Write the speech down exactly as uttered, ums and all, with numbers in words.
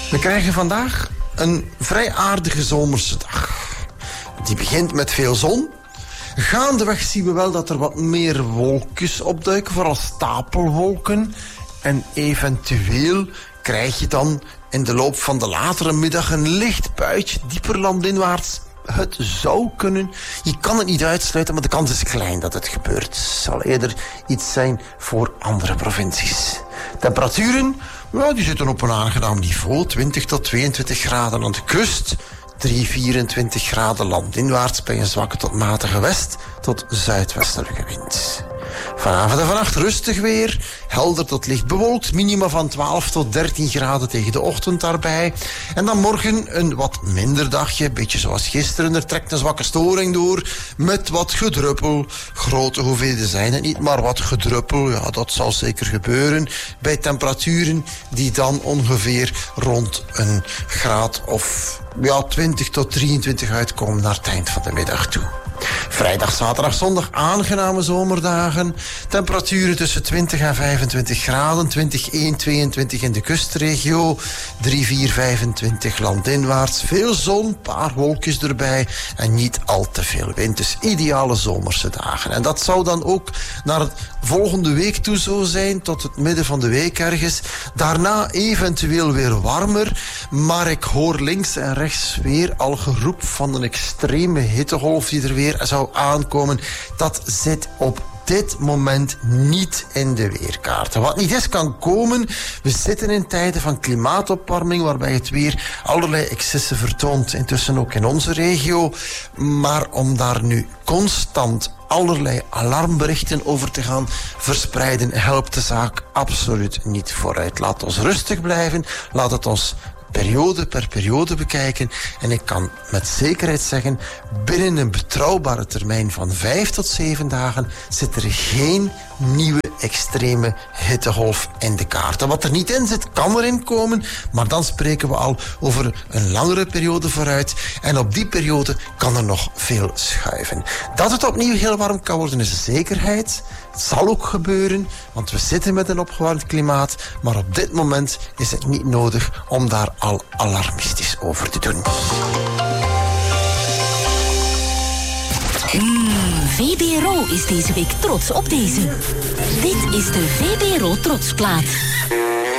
We krijgen vandaag een vrij aardige zomerse dag. Die begint met veel zon. Gaandeweg zien we wel dat er wat meer wolkjes opduiken, vooral stapelwolken. En eventueel krijg je dan in de loop van de latere middag een licht buitje dieper landinwaarts. Het zou kunnen. Je kan het niet uitsluiten, maar de kans is klein dat het gebeurt. Het zal eerder iets zijn voor andere provincies. Temperaturen, ja, die zitten op een aangenaam niveau. twintig tot tweeëntwintig graden aan de kust. drie, vierentwintig graden landinwaarts bij een zwakke tot matige west tot zuidwestelijke wind. Vanavond en vannacht rustig weer, helder tot licht bewolkt, minima van twaalf tot dertien graden tegen de ochtend daarbij. En dan morgen een wat minder dagje, beetje zoals gisteren. Er trekt een zwakke storing door met wat gedruppel. Grote hoeveelheden zijn het niet, maar wat gedruppel, ja, dat zal zeker gebeuren. Bij temperaturen die dan ongeveer rond een graad of ja, twintig tot drieëntwintig uitkomen naar het eind van de middag toe. Vrijdag, zaterdag, zondag aangename zomerdagen. Temperaturen tussen twintig en vijfentwintig graden. twintig, één, tweeëntwintig in de kustregio. drie, vier, vijfentwintig landinwaarts. Veel zon, paar wolkjes erbij. En niet al te veel wind. Dus ideale zomerse dagen. En dat zou dan ook naar het volgende week toe zo zijn. Tot het midden van de week ergens. Daarna eventueel weer warmer. Maar ik hoor links en rechts weer al geroep van een extreme hittegolf die er weer zou aankomen. Dat zit op dit moment niet in de weerkaarten. Wat niet is, kan komen. We zitten in tijden van klimaatopwarming, waarbij het weer allerlei excessen vertoont. Intussen ook in onze regio. Maar om daar nu constant allerlei alarmberichten over te gaan verspreiden, helpt de zaak absoluut niet vooruit. Laat ons rustig blijven. Laat het ons periode per periode bekijken. En ik kan met zekerheid zeggen, binnen een betrouwbare termijn van vijf tot zeven dagen zit er geen nieuwe extreme hittegolf in de kaarten. Wat er niet in zit, kan erin komen, maar dan spreken we al over een langere periode vooruit. En op die periode kan er nog veel schuiven. Dat het opnieuw heel warm kan worden is een zekerheid. Het zal ook gebeuren, want we zitten met een opgewarmd klimaat. Maar op dit moment is het niet nodig om daar al alarmistisch over te doen. Mm, V B R O is deze week trots op deze. Dit is de V B R O Trotsplaat.